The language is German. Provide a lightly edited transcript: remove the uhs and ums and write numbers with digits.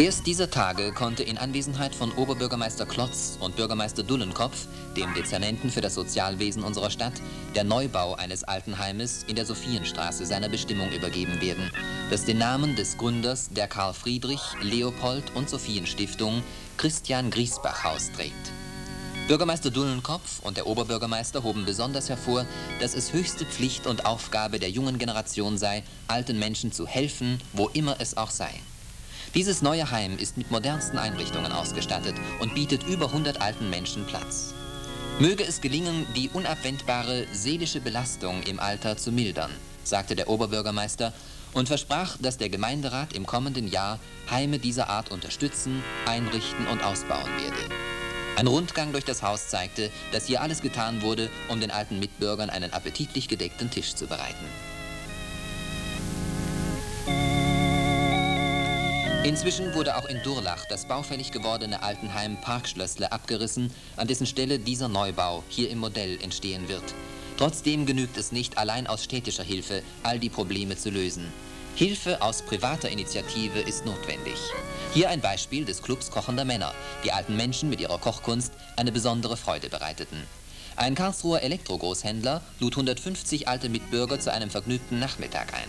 Erst dieser Tage konnte in Anwesenheit von Oberbürgermeister Klotz und Bürgermeister Dullenkopf, dem Dezernenten für das Sozialwesen unserer Stadt, der Neubau eines Altenheimes in der Sophienstraße seiner Bestimmung übergeben werden, das den Namen des Gründers der Karl Friedrich, Leopold und Sophienstiftung Christian Griesbach Haus trägt. Bürgermeister Dullenkopf und der Oberbürgermeister hoben besonders hervor, dass es höchste Pflicht und Aufgabe der jungen Generation sei, alten Menschen zu helfen, wo immer es auch sei. Dieses neue Heim ist mit modernsten Einrichtungen ausgestattet und bietet über 100 alten Menschen Platz. Möge es gelingen, die unabwendbare seelische Belastung im Alter zu mildern, sagte der Oberbürgermeister und versprach, dass der Gemeinderat im kommenden Jahr Heime dieser Art unterstützen, einrichten und ausbauen werde. Ein Rundgang durch das Haus zeigte, dass hier alles getan wurde, um den alten Mitbürgern einen appetitlich gedeckten Tisch zu bereiten. Inzwischen wurde auch in Durlach das baufällig gewordene Altenheim Parkschlössle abgerissen, an dessen Stelle dieser Neubau hier im Modell entstehen wird. Trotzdem genügt es nicht, allein aus städtischer Hilfe all die Probleme zu lösen. Hilfe aus privater Initiative ist notwendig. Hier ein Beispiel des Clubs kochender Männer, die alten Menschen mit ihrer Kochkunst eine besondere Freude bereiteten. Ein Karlsruher Elektrogroßhändler lud 150 alte Mitbürger zu einem vergnügten Nachmittag ein.